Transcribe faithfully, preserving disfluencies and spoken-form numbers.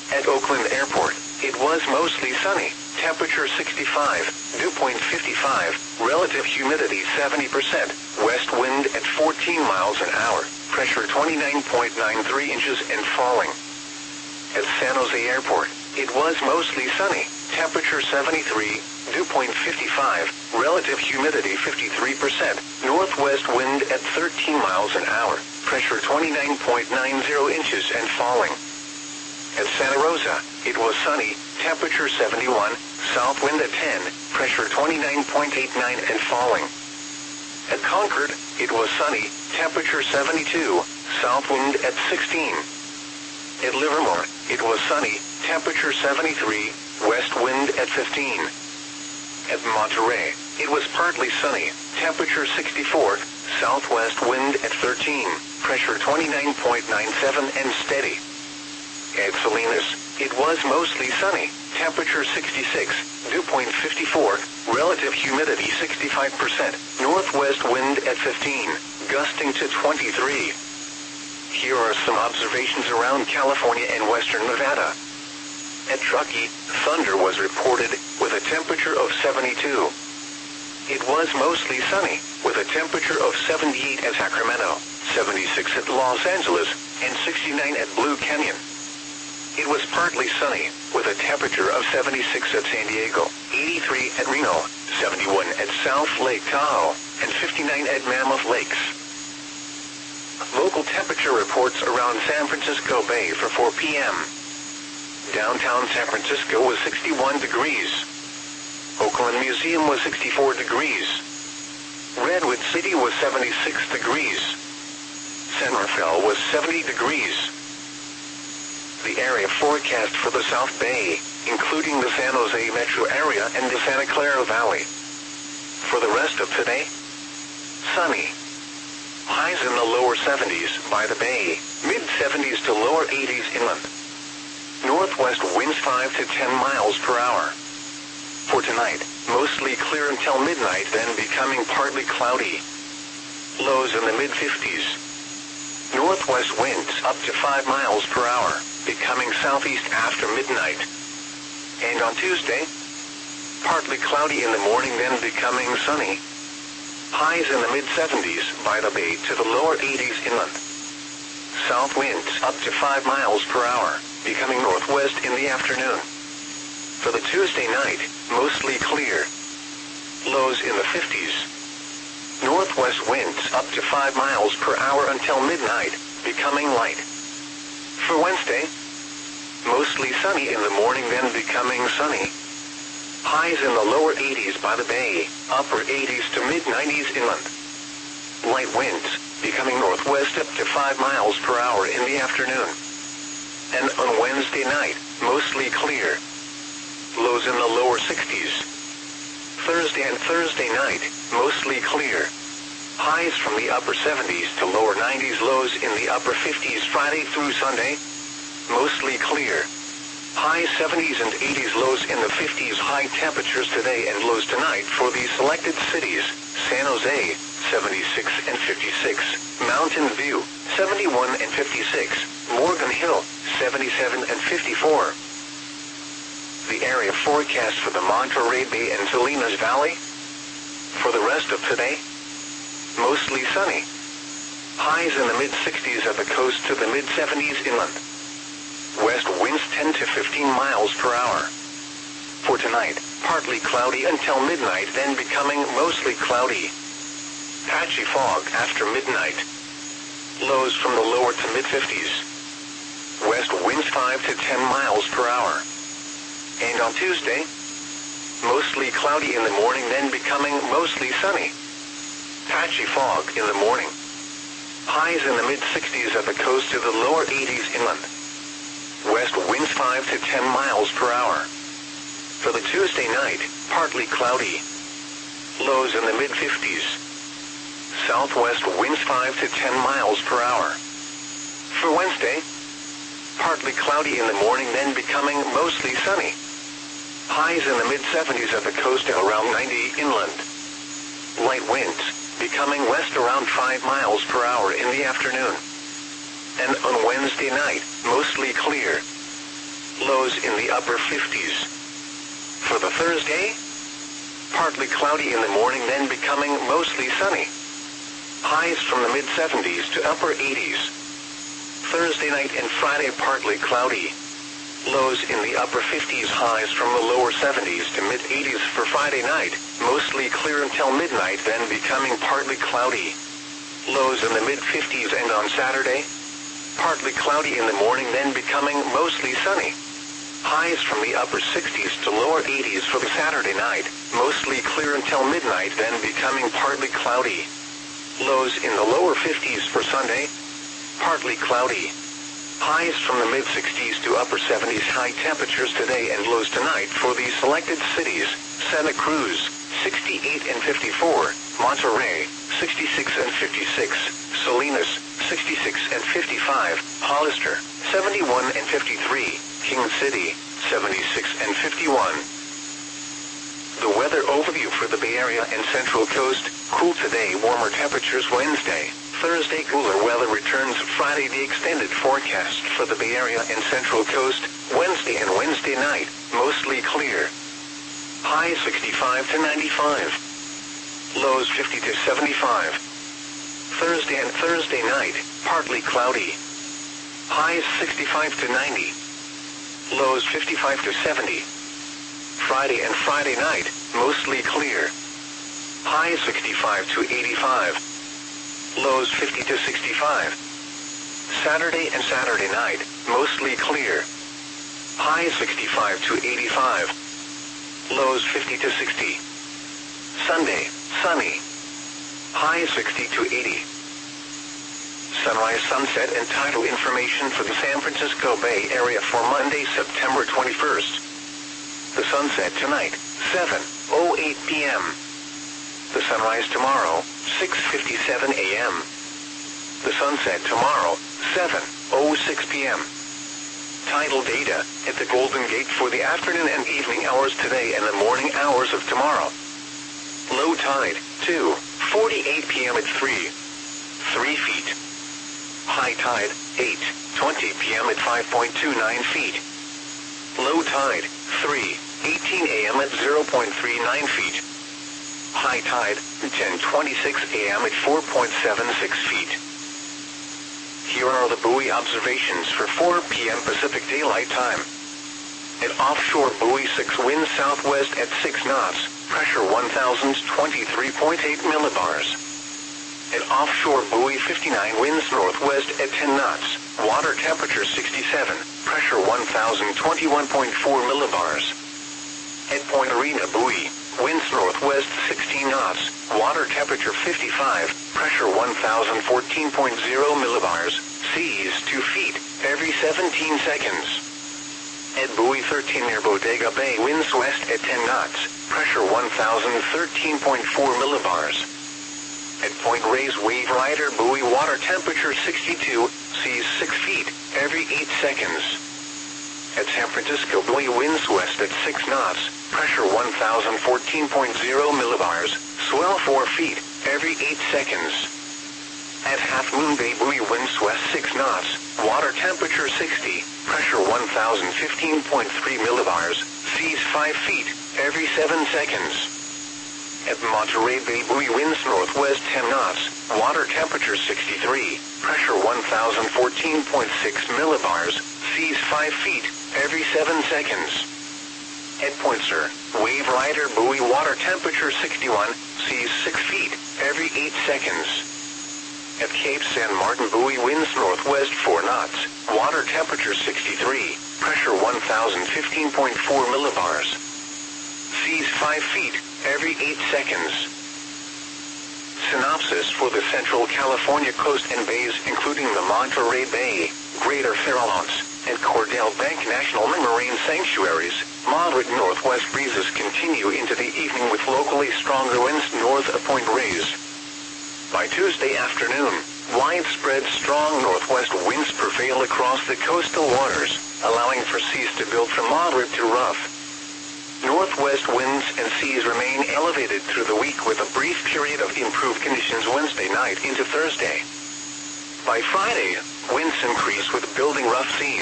At Oakland Airport, it was mostly sunny, temperature sixty-five, dew point fifty-five, relative humidity seventy percent, west wind at fourteen miles an hour, pressure twenty-nine point nine three inches and falling. At San Jose Airport, it was mostly sunny, temperature seventy-three, dew point fifty-five, relative humidity fifty-three percent, northwest wind at thirteen miles an hour, pressure twenty-nine point nine zero inches and falling. At Santa Rosa, it was sunny, temperature seventy-one, south wind at ten, pressure twenty-nine point eight nine and falling. At Concord, it was sunny, temperature seventy-two, south wind at sixteen. At Livermore, it was sunny, temperature seventy-three, west wind at fifteen. At Monterey, it was partly sunny, temperature sixty-four, southwest wind at thirteen, pressure twenty-nine point nine seven and steady. At Salinas, it was mostly sunny, temperature sixty-six, dew point fifty-four, relative humidity sixty-five percent, northwest wind at fifteen, gusting to twenty-three. Here are some observations around California and western Nevada. At Truckee, thunder was reported, with a temperature of seventy-two. It was mostly sunny, with a temperature of seventy-eight at Sacramento, seventy-six at Los Angeles, and sixty-nine at Blue Canyon. It was partly sunny, with a temperature of seventy-six at San Diego, eighty-three at Reno, seventy-one at South Lake Tahoe, and fifty-nine at Mammoth Lakes. Local temperature reports around San Francisco Bay for four p m Downtown San Francisco was sixty-one degrees. Oakland Museum was sixty-four degrees. Redwood City was seventy-six degrees. San Rafael was seventy degrees. The area forecast for the South Bay, including the San Jose metro area and the Santa Clara Valley. For the rest of today, sunny. Highs in the lower seventies by the bay, mid-seventies to lower eighties inland. Northwest winds five to ten miles per hour. For tonight, mostly clear until midnight, then becoming partly cloudy. Lows in the mid-fifties. Northwest winds up to five miles per hour, becoming southeast after midnight. And on Tuesday, partly cloudy in the morning, then becoming sunny. Highs in the mid-seventies by the bay to the lower eighties inland. South winds up to five miles per hour, becoming northwest in the afternoon. For the Tuesday night, mostly clear. Lows in the fifties. Northwest winds up to five miles per hour until midnight, becoming light. For Wednesday, mostly sunny in the morning, then becoming sunny. Highs in the lower eighties by the bay, upper eighties to mid-nineties inland. Light winds, becoming northwest up to five miles per hour in the afternoon. And on Wednesday night, mostly clear. Lows in the lower sixties. Thursday and Thursday night, mostly clear. Highs from the upper seventies to lower nineties, lows in the upper fifties Friday through Sunday. Mostly clear. High seventies and eighties, lows in the fifties. High temperatures today and lows tonight for the selected cities: San Jose, seventy-six and fifty-six, Mountain View, seventy-one and fifty-six, Morgan Hill, seventy-seven and fifty-four. The area forecast for the Monterey Bay and Salinas Valley. For the rest of today, mostly sunny. Highs in the mid-sixties at the coast to the mid-seventies inland. West winds ten to fifteen miles per hour. For tonight, partly cloudy until midnight, then becoming mostly cloudy. Patchy fog after midnight. Lows from the lower to mid-fifties. West winds five to ten miles per hour. And on Tuesday, mostly cloudy in the morning, then becoming mostly sunny. Patchy fog in the morning. Highs in the mid-sixties at the coast to the lower eighties inland. West winds five to ten miles per hour. For the Tuesday night, partly cloudy. Lows in the mid-fifties. Southwest winds five to ten miles per hour. For Wednesday, partly cloudy in the morning, then becoming mostly sunny. Highs in the mid-seventies at the coast and around ninety inland. Light winds, becoming west around five miles per hour in the afternoon. And on Wednesday night, mostly clear. lows in the upper fifties. For the Thursday, partly cloudy in the morning, then becoming mostly sunny. Highs from the mid-seventies to upper eighties. Thursday night and Friday partly cloudy. Lows in the upper fifties, highs from the lower seventies to mid-eighties for Friday night. Mostly clear until midnight, then becoming partly cloudy. Lows in the mid-fifties, and on Saturday, partly cloudy in the morning, then becoming mostly sunny. Highs from the upper sixties to lower eighties for the Saturday night. Mostly clear until midnight, then becoming partly cloudy. Lows in the lower fifties for Sunday. Partly cloudy. Highs from the mid-sixties to upper seventies. High temperatures today and lows tonight for the selected cities: Santa Cruz, sixty-eight and fifty-four, Monterey, sixty-six and fifty-six, Salinas, sixty-six and fifty-five, Hollister, seventy-one and fifty-three, King City, seventy-six and fifty-one. The weather overview for the Bay Area and Central Coast: cool today, warmer temperatures Wednesday. Thursday, cooler weather returns Friday. The extended forecast for the Bay Area and Central Coast: Wednesday and Wednesday night, mostly clear. High sixty-five to ninety-five. Lows fifty to seventy-five. Thursday and Thursday night, partly cloudy. Highs sixty-five to ninety. Lows fifty-five to seventy. Friday and Friday night, mostly clear. Highs sixty-five to eighty-five. Lows fifty to sixty-five. Saturday and Saturday night, mostly clear. Highs sixty-five to eighty-five. Lows fifty to sixty. Sunday, sunny. Highs sixty to eighty. Sunrise, sunset, and tidal information for the San Francisco Bay Area for Monday, September twenty-first. The sunset tonight, seven oh eight p m The sunrise tomorrow, six fifty-seven a m The sunset tomorrow, seven oh six p m Tidal data at the Golden Gate for the afternoon and evening hours today and the morning hours of tomorrow. Low tide, two forty-eight p m at three, three feet. High tide, eight twenty p m at five point two nine feet. Low tide, three eighteen a m at zero point three nine feet. High tide, ten twenty-six a m at four point seven six feet. Here are the buoy observations for four p m Pacific Daylight Time. At offshore buoy six, wind southwest at six knots, pressure one thousand twenty-three point eight millibars. At offshore buoy fifty-nine, winds northwest at ten knots, water temperature sixty-seven, pressure one thousand twenty-one point four millibars. At Point Arena buoy, winds northwest sixteen knots, water temperature fifty-five, pressure one thousand fourteen point zero millibars, seas two feet, every seventeen seconds. At buoy thirteen near Bodega Bay, winds west at ten knots, pressure one thousand thirteen point four millibars. At Point Reyes Wave Rider buoy, water temperature sixty-two, seas six feet, every eight seconds. At San Francisco buoy, winds west at six knots, pressure one thousand fourteen point zero millibars, swell four feet, every eight seconds. At Half Moon Bay buoy, winds west six knots, water temperature sixty, pressure one thousand fifteen point three millibars, seas five feet, every seven seconds. At Monterey Bay buoy, winds northwest ten knots, water temperature sixty-three, pressure one thousand fourteen point six millibars, seas five feet, every seven seconds. At Point Sur, Wave Rider buoy, water temperature sixty-one, seas six feet, every eight seconds. At Cape San Martin buoy, winds northwest four knots, water temperature sixty-three, pressure one thousand fifteen point four millibars. Seas five feet, every eight seconds. Synopsis for the Central California coast and bays, including the Monterey Bay, Greater Farallones, and Cordell Bank National Marine Sanctuaries. Moderate northwest breezes continue into the evening with locally stronger winds north of Point Reyes. By Tuesday afternoon, widespread strong northwest winds prevail across the coastal waters, allowing for seas to build from moderate to rough. Northwest winds and seas remain elevated through the week with a brief period of improved conditions Wednesday night into Thursday. By Friday, winds increase with building rough seas.